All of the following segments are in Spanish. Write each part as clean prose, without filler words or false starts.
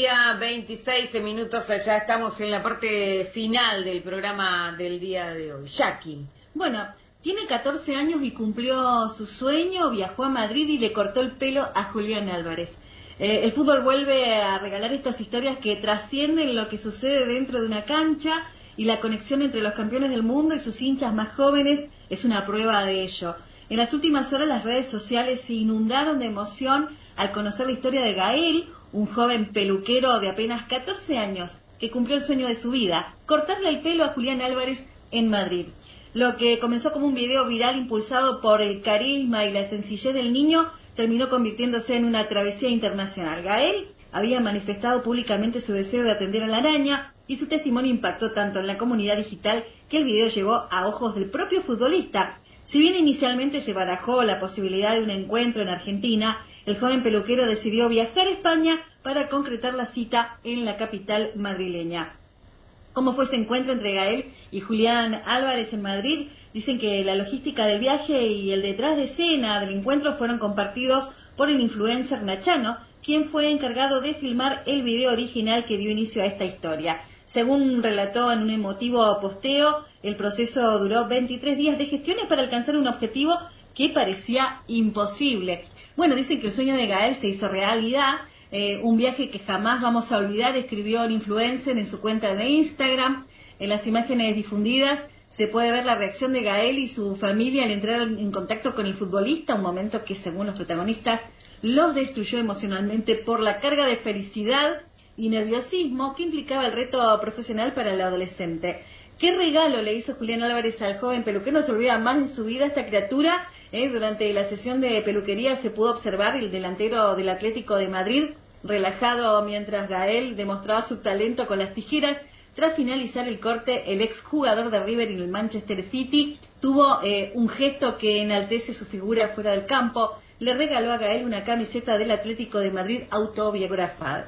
día, 26 minutos, ya estamos en la parte final del programa del día de hoy. Jackie. Bueno, tiene 14 años y cumplió su sueño, viajó a Madrid y le cortó el pelo a Julián Álvarez. El fútbol vuelve a regalar estas historias que trascienden lo que sucede dentro de una cancha, y la conexión entre los campeones del mundo y sus hinchas más jóvenes es una prueba de ello. En las últimas horas las redes sociales se inundaron de emoción al conocer la historia de Gael, un joven peluquero de apenas 14 años que cumplió el sueño de su vida, cortarle el pelo a Julián Álvarez en Madrid. Lo que comenzó como un video viral impulsado por el carisma y la sencillez del niño terminó convirtiéndose en una travesía internacional. Gael había manifestado públicamente su deseo de atender a la araña, y su testimonio impactó tanto en la comunidad digital que el video llegó a ojos del propio futbolista. Si bien inicialmente se barajó la posibilidad de un encuentro en Argentina, el joven peluquero decidió viajar a España para concretar la cita en la capital madrileña. ¿Cómo fue ese encuentro entre Gael y Julián Álvarez en Madrid? Dicen que la logística del viaje y el detrás de escena del encuentro fueron compartidos por el influencer Nachano, quien fue encargado de filmar el video original que dio inicio a esta historia. Según relató en un emotivo posteo, el proceso duró 23 días de gestiones para alcanzar un objetivo que parecía imposible. Bueno, dicen que el sueño de Gael se hizo realidad, un viaje que jamás vamos a olvidar, escribió el influencer en su cuenta de Instagram. En las imágenes difundidas se puede ver la reacción de Gael y su familia al entrar en contacto con el futbolista, un momento que, según los protagonistas, los destruyó emocionalmente por la carga de felicidad y nerviosismo que implicaba el reto profesional para el adolescente. ¿Qué regalo le hizo Julián Álvarez al joven peluquero? No se olvida más en su vida esta criatura. Durante la sesión de peluquería se pudo observar el delantero del Atlético de Madrid relajado mientras Gael demostraba su talento con las tijeras. Tras finalizar el corte, el exjugador de River y el Manchester City tuvo un gesto que enaltece su figura fuera del campo. Le regaló a Gael una camiseta del Atlético de Madrid autografada.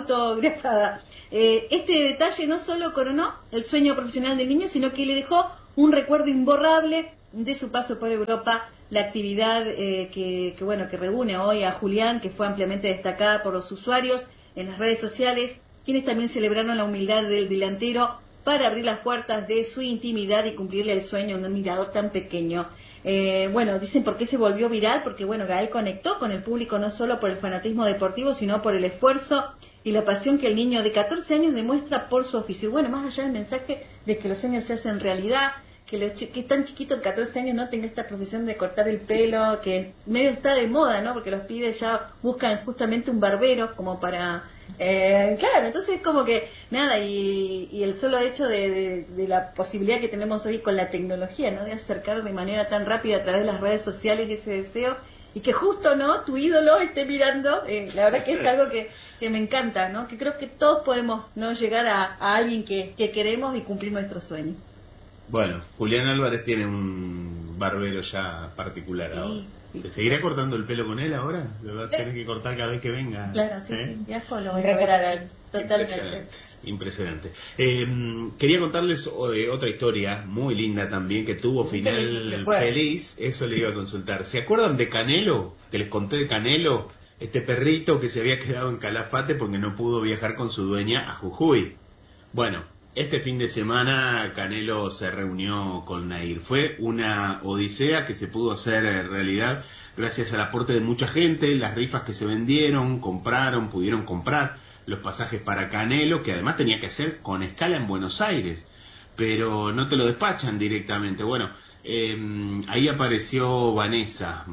Este detalle no solo coronó el sueño profesional del niño, sino que le dejó un recuerdo imborrable de su paso por Europa. La actividad que reúne hoy a Julián, que fue ampliamente destacada por los usuarios en las redes sociales, quienes también celebraron la humildad del delantero para abrir las puertas de su intimidad y cumplirle el sueño a un admirador tan pequeño. Dicen por qué se volvió viral, porque Gael conectó con el público no solo por el fanatismo deportivo, sino por el esfuerzo y la pasión que el niño de 14 años demuestra por su oficio. Más allá del mensaje de que los sueños se hacen realidad, que es tan chiquito, en 14 años, no tenga esta profesión de cortar el pelo, que medio está de moda, ¿no? Porque los pibes ya buscan justamente un barbero como para... claro, entonces como que nada, y el solo hecho de la posibilidad que tenemos hoy con la tecnología, ¿no? De acercar de manera tan rápida a través de las redes sociales ese deseo, y que justo, ¿no?, tu ídolo esté mirando, la verdad que es algo que me encanta, ¿no? Que creo que todos podemos, ¿no?, llegar a alguien que queremos y cumplir nuestro sueño. Bueno, Julián Álvarez tiene un barbero ya particular ahora. ¿Se seguirá cortando el pelo con él ahora? ¿Lo va a tener que cortar cada vez que venga? Claro, sí. Viajo, lo voy a ver a él. Totalmente. Impresionante. Quería contarles otra historia muy linda también, que tuvo final feliz. Eso le iba a consultar. ¿Se acuerdan de Canelo? Que les conté de Canelo, este perrito que se había quedado en Calafate porque no pudo viajar con su dueña a Jujuy. Bueno, este fin de semana Canelo se reunió con Nair. Fue una odisea que se pudo hacer realidad gracias al aporte de mucha gente, las rifas que se vendieron, pudieron comprar los pasajes para Canelo, que además tenía que hacer con escala en Buenos Aires, pero no te lo despachan directamente. Bueno, ahí apareció Vanessa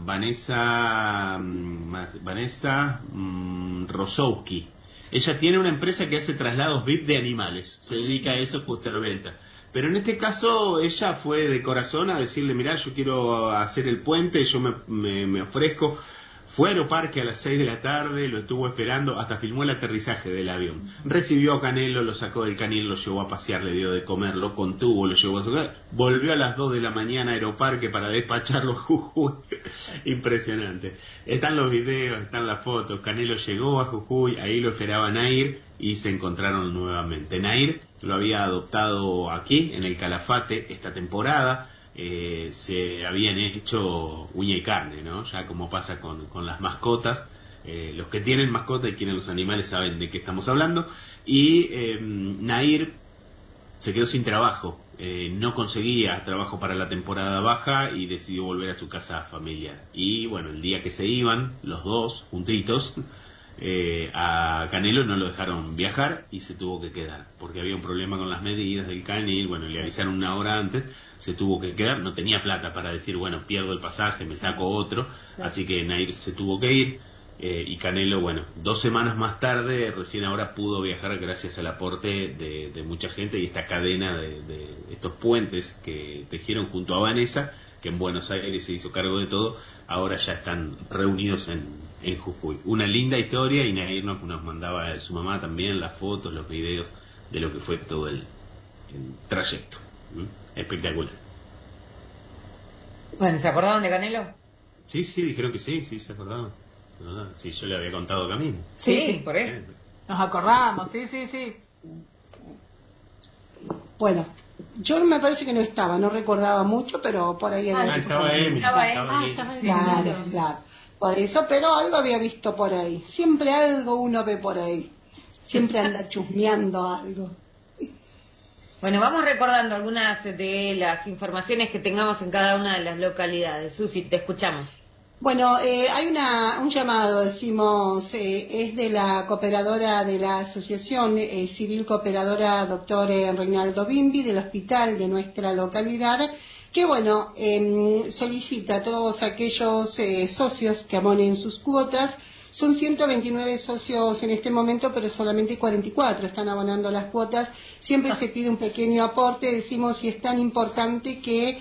Rosowski. Ella tiene una empresa que hace traslados VIP de animales, se dedica a eso justamente. Pero en este caso ella fue de corazón a decirle, mirá, yo quiero hacer el puente, yo me ofrezco. Fue a Aeroparque a las 6 de la tarde, lo estuvo esperando, hasta filmó el aterrizaje del avión. Recibió a Canelo, lo sacó del canil, lo llevó a pasear, le dio de comer, lo contuvo, lo llevó a su casa. Volvió a las 2 de la mañana a Aeroparque para despacharlo a Jujuy. Impresionante. Están los videos, están las fotos. Canelo llegó a Jujuy, ahí lo esperaba Nair y se encontraron nuevamente. Nair lo había adoptado aquí, en el Calafate, esta temporada. Se habían hecho uña y carne, ¿no? Ya como pasa con las mascotas, los que tienen mascota y quieren los animales saben de qué estamos hablando. Y Nair se quedó sin trabajo, no conseguía trabajo para la temporada baja y decidió volver a su casa familiar. Y bueno, el día que se iban, los dos juntitos, a Canelo no lo dejaron viajar y se tuvo que quedar, porque había un problema con las medidas del canil. Bueno, le avisaron una hora antes, se tuvo que quedar, no tenía plata para decir, bueno, pierdo el pasaje, me saco otro, así que Nair se tuvo que ir. Y Canelo, bueno, 2 semanas más tarde, recién ahora pudo viajar gracias al aporte de mucha gente y esta cadena de estos puentes que tejieron junto a Vanessa, que en Buenos Aires se hizo cargo de todo. Ahora ya están reunidos en Jujuy. Una linda historia, y Nair nos mandaba su mamá también las fotos, los videos de lo que fue todo el trayecto. Espectacular. Bueno, ¿se acordaban de Canelo? Sí, dijeron que sí, se acordaban. Sí, yo le había contado camino. Sí, por eso. Nos acordamos, sí. Bueno, yo me parece que no estaba, no recordaba mucho, pero por ahí había visto. Estaba Emi. Claro. Por eso, pero algo había visto por ahí. Siempre algo uno ve por ahí. Siempre anda chusmeando algo. Bueno, vamos recordando algunas de las informaciones que tengamos en cada una de las localidades. Susi, te escuchamos. Bueno, hay un llamado, decimos, es de la cooperadora de la Asociación Civil Cooperadora Dr. Reinaldo Bimbi, del hospital de nuestra localidad, que bueno, solicita a todos aquellos socios que abonen sus cuotas. Son 129 socios en este momento, pero solamente 44 están abonando las cuotas. Siempre se pide un pequeño aporte, decimos, y es tan importante que,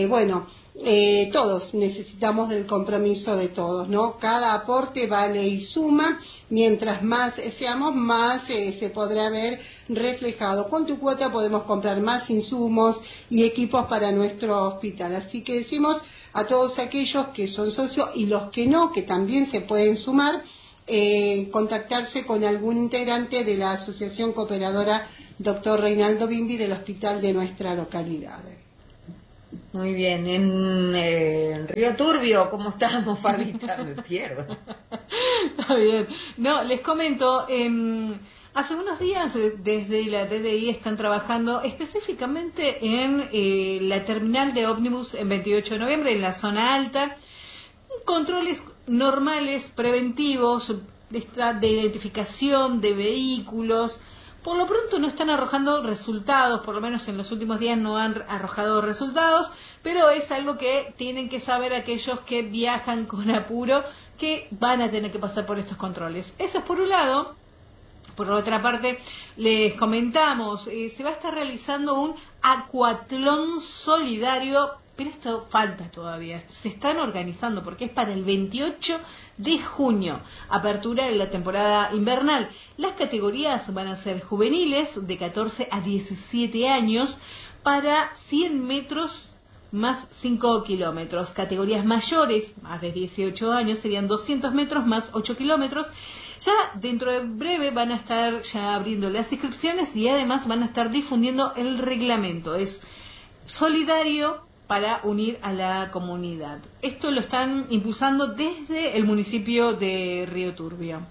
todos necesitamos del compromiso de todos, ¿no? Cada aporte vale y suma. Mientras más seamos, más se podrá ver reflejado. Con tu cuota podemos comprar más insumos y equipos para nuestro hospital. Así que decimos a todos aquellos que son socios y los que no, que también se pueden sumar, contactarse con algún integrante de la Asociación Cooperadora Dr. Reinaldo Bimbi del hospital de nuestra localidad. Muy bien, en Río Turbio, ¿cómo estamos, Fabita? Me pierdo. Está bien. No, les comento, hace unos días desde la DDI están trabajando específicamente en la terminal de ómnibus en 28 de noviembre, en la zona alta, controles normales, preventivos, de identificación de vehículos. Por lo pronto no están arrojando resultados, por lo menos en los últimos días no han arrojado resultados, pero es algo que tienen que saber aquellos que viajan con apuro, que van a tener que pasar por estos controles. Eso es por un lado. Por otra parte, les comentamos, se va a estar realizando un acuatlón solidario, pero esto falta todavía, se están organizando porque es para el 28 de junio, apertura de la temporada invernal. Las categorías van a ser juveniles de 14 a 17 años para 100 metros más 5 kilómetros. Categorías mayores, más de 18 años, serían 200 metros más 8 kilómetros. Ya dentro de breve van a estar ya abriendo las inscripciones y además van a estar difundiendo el reglamento. Es solidario para unir a la comunidad. Esto lo están impulsando desde el municipio de Río Turbio.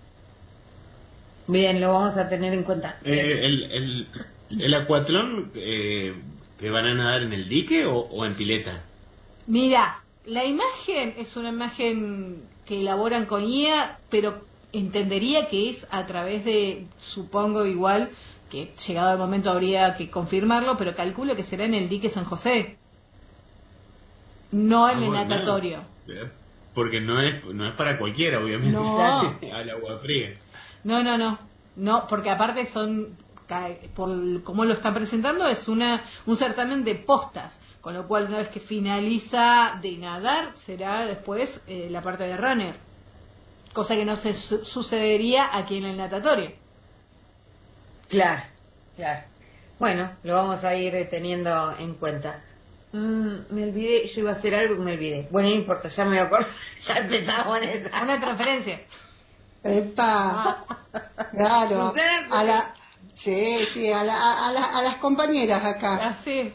Bien, lo vamos a tener en cuenta. ¿El acuatlón que van a nadar en el dique o en pileta? Mira, la imagen es una imagen que elaboran con IA, pero entendería que es a través de, supongo igual, que llegado el momento habría que confirmarlo, pero calculo que será en el dique San José. No en el natatorio. Porque no es para cualquiera, obviamente. No. Al agua fría. No, porque aparte son, por cómo lo están presentando, es un certamen de postas, con lo cual una vez que finaliza de nadar, será después la parte de runner, cosa que no se sucedería aquí en el natatorio. Claro. Bueno, lo vamos a ir teniendo en cuenta. Me olvidé, yo iba a hacer algo y me olvidé. Bueno, no importa, ya me voy a acordar. Ya empezamos en esa. Una transferencia. ¡Epa! Claro. A las compañeras acá. Así.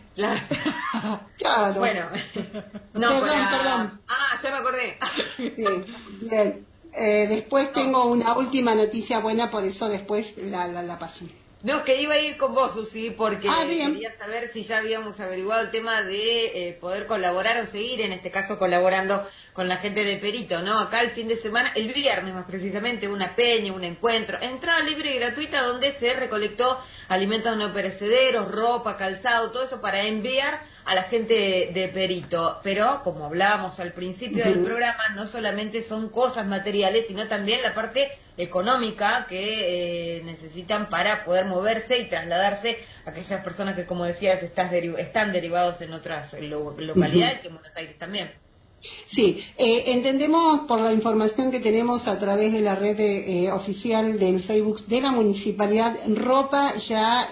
Claro. Bueno. No, perdón. Ya me acordé. Sí, bien. Después tengo una última noticia buena, por eso después la paso. No, que iba a ir con vos, Susi, porque quería saber si ya habíamos averiguado el tema de poder colaborar o seguir, en este caso, colaborando con la gente de Perito, ¿no? Acá el fin de semana, el viernes más precisamente, una peña, un encuentro, entrada libre y gratuita donde se recolectó alimentos no perecederos, ropa, calzado, todo eso para enviar a la gente de Perito. Pero, como hablábamos al principio del programa, no solamente son cosas materiales, sino también la parte económica que necesitan para poder moverse y trasladarse a aquellas personas que, como decías, están derivados en otras localidades, que en Buenos Aires también. Sí, entendemos por la información que tenemos a través de la red oficial del Facebook de la municipalidad, ropa ya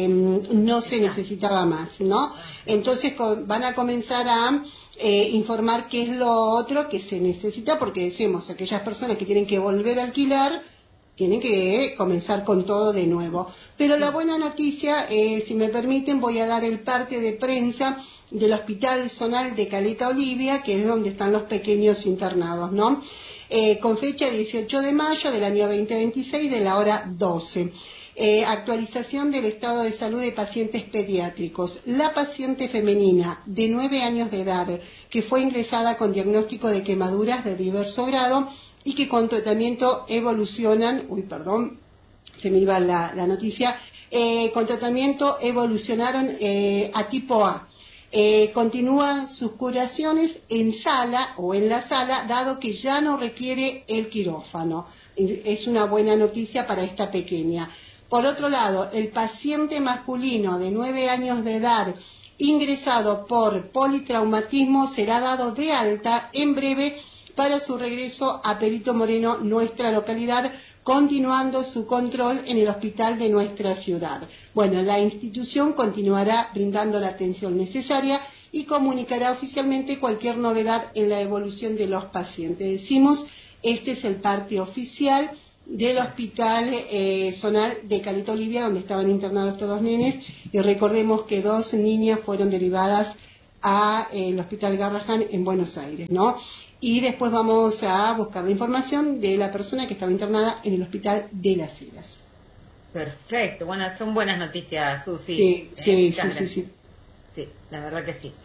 no se necesitaba más, ¿no? Entonces van a comenzar a informar qué es lo otro que se necesita, porque decimos, aquellas personas que tienen que volver a alquilar, tienen que comenzar con todo de nuevo. Pero la buena noticia, si me permiten, voy a dar el parte de prensa del Hospital Zonal de Caleta Olivia, que es donde están los pequeños internados, ¿no? Con fecha 18 de mayo del año 2026, de la hora 12. Actualización del estado de salud de pacientes pediátricos. La paciente femenina de 9 años de edad, que fue ingresada con diagnóstico de quemaduras de diverso grado y que con tratamiento evolucionan, se me iba la noticia, con tratamiento evolucionaron a tipo A. Continúan sus curaciones en sala o en la sala, dado que ya no requiere el quirófano. Es una buena noticia para esta pequeña. Por otro lado, el paciente masculino de 9 años de edad ingresado por politraumatismo será dado de alta en breve para su regreso a Perito Moreno, nuestra localidad, continuando su control en el hospital de nuestra ciudad. Bueno, la institución continuará brindando la atención necesaria y comunicará oficialmente cualquier novedad en la evolución de los pacientes. Decimos, este es el parte oficial del Hospital Zonal de Caleta Olivia, donde estaban internados estos dos nenes, y recordemos que 2 niñas fueron derivadas al Hospital Garrahan en Buenos Aires, ¿no? Y después vamos a buscar la información de la persona que estaba internada en el Hospital de Las Heras. Perfecto, bueno, son buenas noticias, Susi. Sí, la verdad que sí.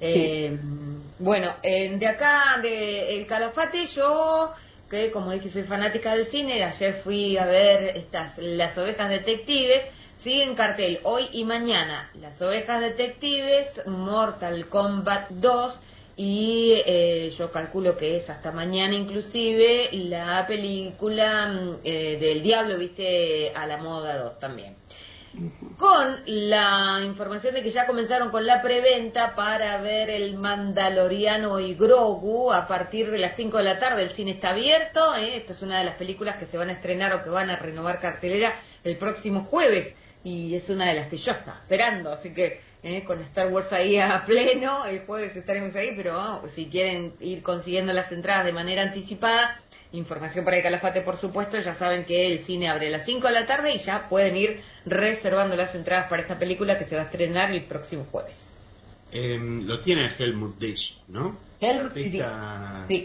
Bueno, de acá, de El Calafate, yo, que como dije soy fanática del cine, ayer fui a ver Las Ovejas Detectives, sigue en cartel hoy y mañana, Las Ovejas Detectives, Mortal Kombat 2, y yo calculo que es hasta mañana inclusive la película del Diablo Viste a la Moda 2 también. Con la información de que ya comenzaron con la preventa para ver El Mandaloriano y Grogu a partir de las 5 de la tarde. El cine está abierto, esta es una de las películas que se van a estrenar o que van a renovar cartelera el próximo jueves, y es una de las que yo estaba esperando, así que con Star Wars ahí a pleno, el jueves estaremos ahí, pero si quieren ir consiguiendo las entradas de manera anticipada, información para el Calafate, por supuesto, ya saben que el cine abre a las 5 de la tarde y ya pueden ir reservando las entradas para esta película que se va a estrenar el próximo jueves. Lo tiene Helmut Disch, ¿no? Helmut Disch. Sí.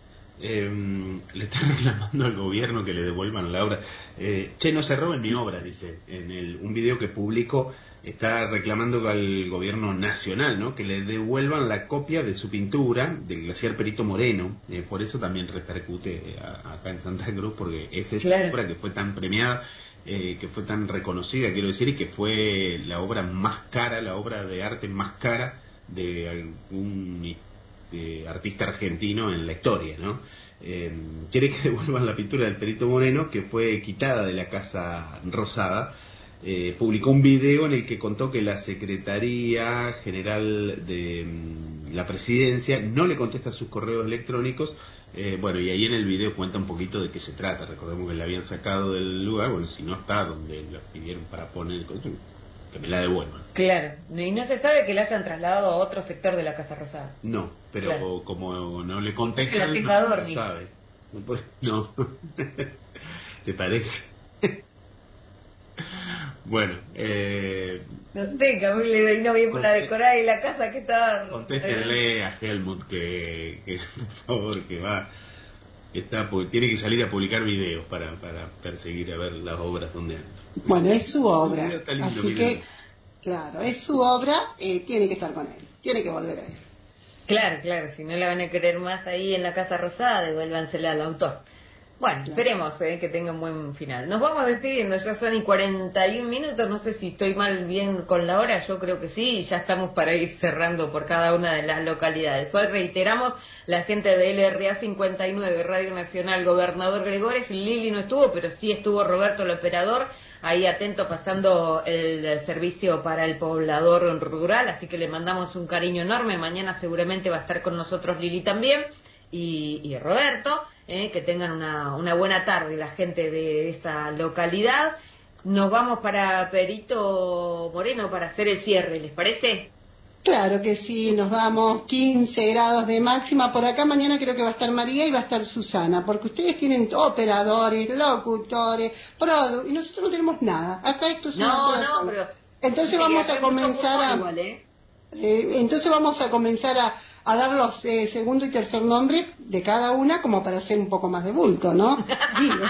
Le está reclamando al gobierno que le devuelvan la obra. No se roben mi obra, dice. Un video que publicó, está reclamando al gobierno nacional, ¿no? Que le devuelvan la copia de su pintura del glaciar Perito Moreno. Por eso también repercute acá en Santa Cruz, porque es esa obra que fue tan premiada, que fue tan reconocida, quiero decir, y que fue la obra más cara, la obra de arte más cara de algún artista argentino en la historia, ¿no? Quiere que devuelvan la pintura del Perito Moreno, que fue quitada de la Casa Rosada. Publicó un video en el que contó que la Secretaría General de la Presidencia no le contesta sus correos electrónicos. Bueno, y ahí en el video cuenta un poquito de qué se trata. Recordemos que la habían sacado del lugar, bueno, si no está donde la pidieron para poner, que me la devuelvan. Claro, y no se sabe que la hayan trasladado a otro sector de la Casa Rosada. No, pero claro, como no le contestan, no sabe. No. ¿Te parece? Bueno, no sé, que a mí le vino bien para decorar en la casa que estaba. Contéstenle a Helmut que por favor, que va. tiene que salir a publicar videos para perseguir a ver las obras donde anda. Bueno, es su obra, Lindo, así que, claro, es su obra, tiene que estar con él, tiene que volver a él. Claro, si no la van a querer más ahí en la Casa Rosada, devuélvansela al autor. Bueno, Claro. esperemos que tenga un buen final. Nos vamos despidiendo, ya son y 41 minutos, no sé si estoy bien con la hora, yo creo que sí, y ya estamos para ir cerrando por cada una de las localidades. Hoy reiteramos, la gente de LRA 59, Radio Nacional, Gobernador Gregores, Lili no estuvo, pero sí estuvo Roberto el operador, ahí atento pasando el servicio para el poblador rural, así que le mandamos un cariño enorme, mañana seguramente va a estar con nosotros Lili también, y Roberto, que tengan una buena tarde la gente de esa localidad. Nos vamos para Perito Moreno para hacer el cierre, ¿les parece? Claro que sí, nos vamos, 15 grados de máxima. Por acá mañana creo que va a estar María y va a estar Susana, porque ustedes tienen operadores, locutores, y nosotros no tenemos nada. Acá esto es una sola zona. Pero entonces vamos a comenzar igual, entonces vamos a comenzar a dar los segundo y tercer nombres de cada una como para hacer un poco más de bulto, ¿no? Digo.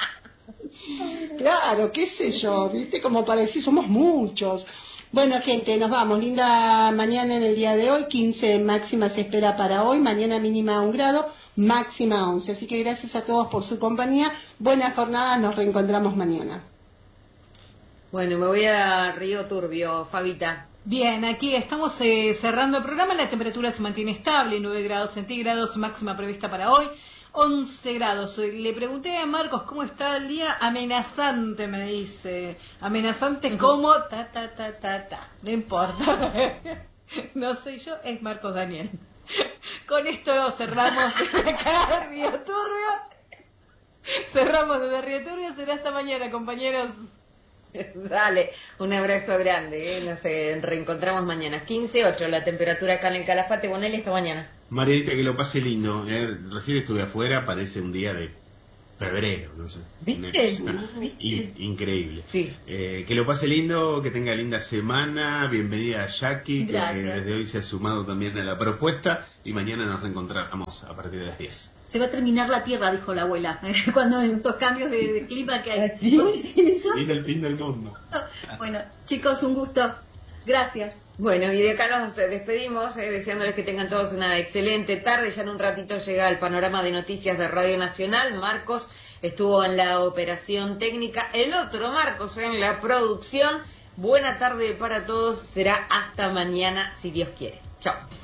Claro, qué sé yo, ¿viste? Como para decir, somos muchos. Bueno, gente, nos vamos. Linda mañana en el día de hoy. 15 de máxima se espera para hoy. Mañana mínima 1 grado, máxima 11. Así que gracias a todos por su compañía. Buenas jornadas, nos reencontramos mañana. Bueno, me voy a Río Turbio, Fabita. Bien, aquí estamos cerrando el programa. La temperatura se mantiene estable, 9 grados centígrados, máxima prevista para hoy, 11 grados. Le pregunté a Marcos cómo está el día. Amenazante, me dice. Amenazante como ta. No importa. No soy yo, es Marcos Daniel. Con esto cerramos acá Río Turbio. Cerramos desde Río Turbio. Será hasta mañana, compañeros. Dale, un abrazo grande, nos reencontramos mañana. 15:08 la temperatura acá en el Calafate. Bonelli, hasta mañana. Marianita, que lo pase lindo. Recién estuve afuera, parece un día de febrero, no sé. ¿Viste? Increíble. Sí. Que lo pase lindo, que tenga linda semana. Bienvenida a Jackie, que Gracias. desde hoy se ha sumado también a la propuesta. Y mañana nos reencontramos a partir de las 10. Se va a terminar la tierra, dijo la abuela, cuando en estos cambios de clima que hay. ¿Sí? ¿Cómo dicen eso? Es el fin del mundo. Bueno, chicos, un gusto. Gracias. Bueno, y de acá nos despedimos, deseándoles que tengan todos una excelente tarde. Ya en un ratito llega el panorama de noticias de Radio Nacional. Marcos estuvo en la operación técnica, el otro Marcos en la producción. Buena tarde para todos, será hasta mañana si Dios quiere. Chao.